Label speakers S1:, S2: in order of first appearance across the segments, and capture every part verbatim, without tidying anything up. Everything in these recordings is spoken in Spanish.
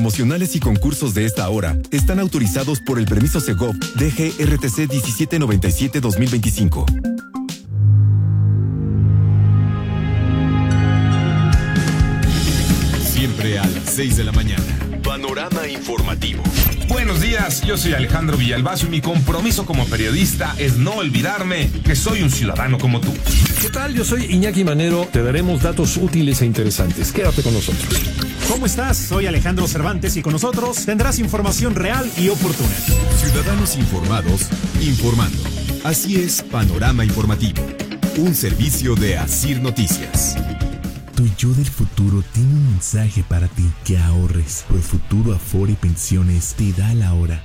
S1: promocionales y concursos de esta hora están autorizados por el permiso Segov D G R T C diecisiete noventa y siete dos mil veinticinco.
S2: Siempre a las seis de la mañana. Panorama informativo.
S3: Buenos días, yo soy Alejandro Villalbazo y mi compromiso como periodista es no olvidarme que soy un ciudadano como tú.
S4: ¿Qué tal? Yo soy Iñaki Manero. Te daremos datos útiles e interesantes. Quédate con nosotros.
S5: ¿Cómo estás? Soy Alejandro Cervantes y con nosotros tendrás información real y oportuna.
S2: Ciudadanos informados, informando. Así es Panorama Informativo, un servicio de Asir Noticias.
S6: Tu yo del futuro tiene un mensaje para ti: que ahorres. Profuturo Afore y Pensiones te da la hora.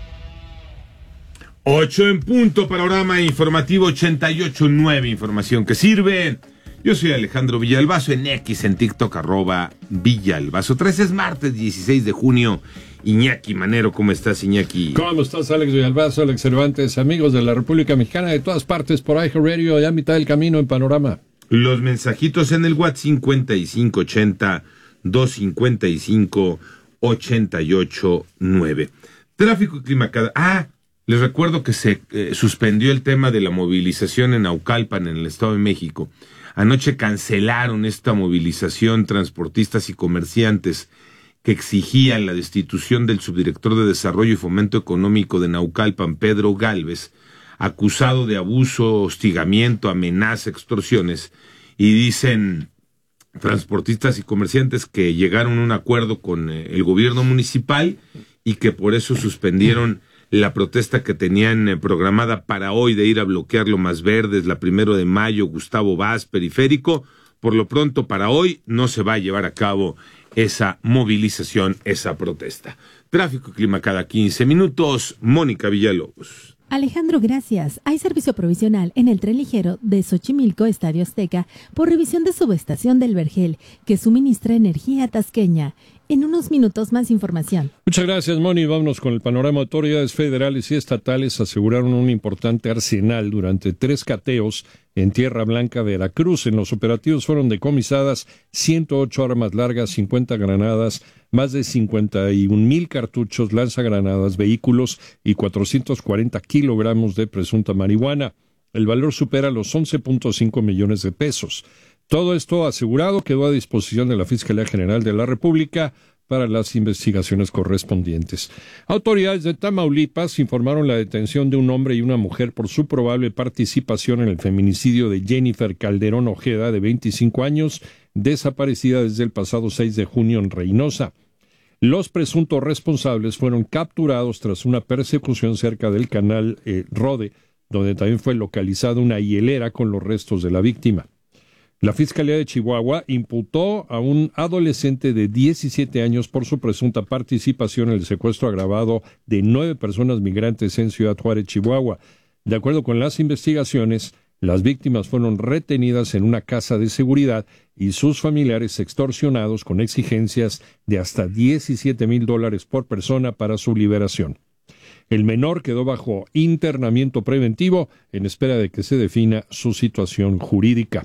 S3: ocho en punto, Panorama Informativo ochenta y ocho punto nueve, información que sirve. Yo soy Alejandro Villalbazo, en X, en TikTok, arroba Villalbazo. tres es martes dieciséis de junio. Iñaki Manero, ¿cómo estás, Iñaki?
S4: ¿Cómo estás, Alex Villalbazo, Alex Cervantes, amigos de la República Mexicana de todas partes por iHeartRadio, ya a mitad del camino en Panorama?
S3: Los mensajitos en el WhatsApp cincuenta y cinco ochenta, doscientos cincuenta y cinco, ochenta y ocho nueve. Tráfico y clima cada... Ah, les recuerdo que se eh, suspendió el tema de la movilización en Naucalpan, en el Estado de México. Anoche cancelaron esta movilización transportistas y comerciantes que exigían la destitución del subdirector de Desarrollo y Fomento Económico de Naucalpan, Pedro Gálvez, acusado de abuso, hostigamiento, amenaza, extorsiones, y dicen transportistas y comerciantes que llegaron a un acuerdo con eh, el gobierno municipal y que por eso suspendieron la protesta que tenían eh, programada para hoy de ir a bloquear Lomas Verdes, la primero de mayo, Gustavo Vaz, Periférico. Por lo pronto, para hoy no se va a llevar a cabo esa movilización, esa protesta. Tráfico y clima cada quince minutos. Mónica Villalobos.
S7: Alejandro, gracias. Hay servicio provisional en el tren ligero de Xochimilco, Estadio Azteca, por revisión de subestación del Vergel, que suministra energía tasqueña. En unos minutos más información.
S4: Muchas gracias, Moni. Vámonos con el panorama. Autoridades federales y estatales aseguraron un importante arsenal durante tres cateos en Tierra Blanca, Veracruz. En los operativos fueron decomisadas ciento ocho armas largas, cincuenta granadas, más de cincuenta y un mil cartuchos, lanzagranadas, vehículos y cuatrocientos cuarenta kilogramos de presunta marihuana. El valor supera los once punto cinco millones de pesos. Todo esto asegurado quedó a disposición de la Fiscalía General de la República para las investigaciones correspondientes. Autoridades de Tamaulipas informaron la detención de un hombre y una mujer por su probable participación en el feminicidio de Jennifer Calderón Ojeda, de veinticinco años, desaparecida desde el pasado seis de junio en Reynosa. Los presuntos responsables fueron capturados tras una persecución cerca del canal eh, Rode, donde también fue localizada una hielera con los restos de la víctima. La Fiscalía de Chihuahua imputó a un adolescente de diecisiete años por su presunta participación en el secuestro agravado de nueve personas migrantes en Ciudad Juárez, Chihuahua. De acuerdo con las investigaciones, las víctimas fueron retenidas en una casa de seguridad y sus familiares extorsionados con exigencias de hasta diecisiete mil dólares por persona para su liberación. El menor quedó bajo internamiento preventivo en espera de que se defina su situación jurídica.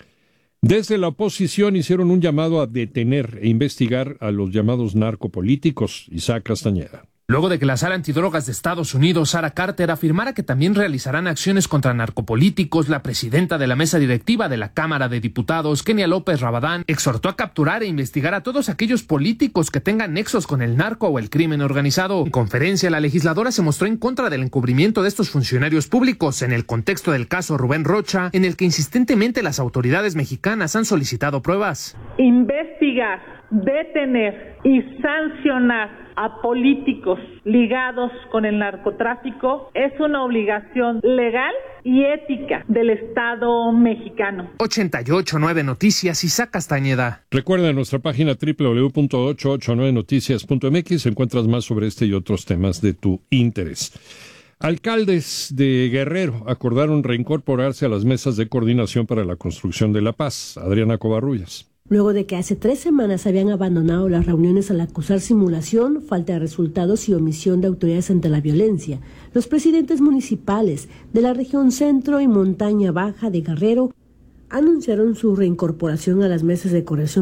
S4: Desde la oposición hicieron un llamado a detener e investigar a los llamados narcopolíticos. Isaac Castañeda.
S8: Luego de que la Sala Antidrogas de Estados Unidos, Sarah Carter, afirmara que también realizarán acciones contra narcopolíticos, la presidenta de la mesa directiva de la Cámara de Diputados, Kenia López Rabadán, exhortó a capturar e investigar a todos aquellos políticos que tengan nexos con el narco o el crimen organizado. En conferencia, la legisladora se mostró en contra del encubrimiento de estos funcionarios públicos en el contexto del caso Rubén Rocha, en el que insistentemente las autoridades mexicanas han solicitado pruebas.
S9: Investigar, detener y sancionar a políticos ligados con el narcotráfico es una obligación legal y ética del Estado mexicano.
S8: ochenta y ocho punto nueve Noticias, Isaac Castañeda.
S4: Recuerda en nuestra página doble u doble u doble u punto ochocientos ochenta y nueve noticias punto m x encuentras más sobre este y otros temas de tu interés. Alcaldes de Guerrero acordaron reincorporarse a las mesas de coordinación para la construcción de la paz. Adriana Covarrubias.
S10: Luego de que hace tres semanas habían abandonado las reuniones al acusar simulación, falta de resultados y omisión de autoridades ante la violencia, los presidentes municipales de la región centro y montaña baja de Guerrero anunciaron su reincorporación a las mesas de coordinación